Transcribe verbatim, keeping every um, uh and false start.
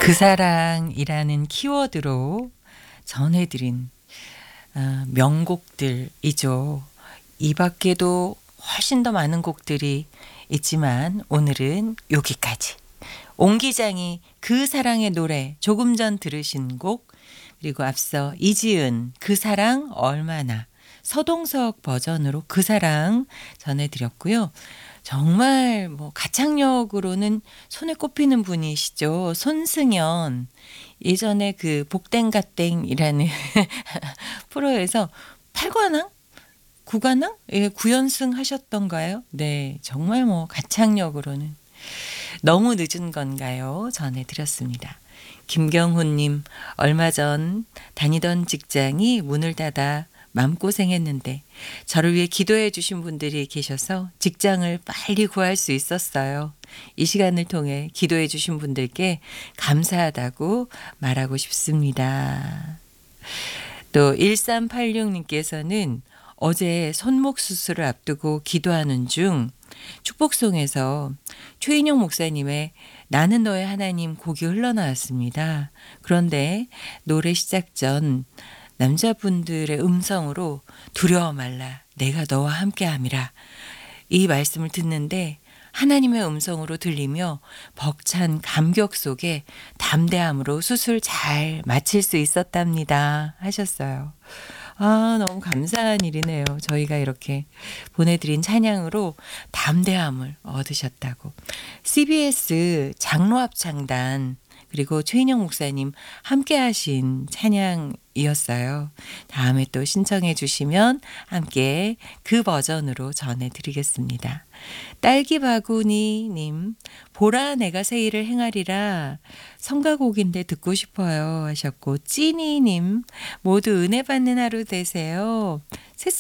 그 사랑이라는 키워드로 전해드린 아, 명곡들이죠. 이 밖에도 훨씬 더 많은 곡들이 있지만 오늘은 여기까지. 옹 기장이 그 사랑의 노래 조금 전 들으신 곡, 그리고 앞서 이지은 그 사랑 얼마나, 서동석 버전으로 그 사랑 전해드렸고요. 정말 뭐 가창력으로는 손에 꼽히는 분이시죠. 손승연. 예전에 그 복땡가땡이라는 프로에서 팔 관왕? 구 관왕? 예, 구 연승 하셨던가요? 네, 정말 뭐 가창력으로는 너무 늦은 건가요? 전해드렸습니다. 김경훈님, 얼마 전 다니던 직장이 문을 닫아 마음고생했는데 저를 위해 기도해 주신 분들이 계셔서 직장을 빨리 구할 수 있었어요. 이 시간을 통해 기도해 주신 분들께 감사하다고 말하고 싶습니다. 또 일삼팔육님께서는 어제 손목 수술을 앞두고 기도하는 중 축복송에서 최인영 목사님의 나는 너의 하나님 곡이 흘러나왔습니다. 그런데 노래 시작 전 남자분들의 음성으로 두려워 말라 내가 너와 함께함이라 이 말씀을 듣는데 하나님의 음성으로 들리며 벅찬 감격 속에 담대함으로 수술 잘 마칠 수 있었답니다 하셨어요. 아, 너무 감사한 일이네요. 저희가 이렇게 보내드린 찬양으로 담대함을 얻으셨다고. 씨비에스 장로합창단 그리고 최인영 목사님 함께 하신 찬양이었어요. 다음에 또 신청해 주시면 함께 그 버전으로 전해드리겠습니다. 딸기바구니님, 보라 내가 새 일을 행하리라 성가곡인데 듣고 싶어요 하셨고, 찌니님 모두 은혜 받는 하루 되세요.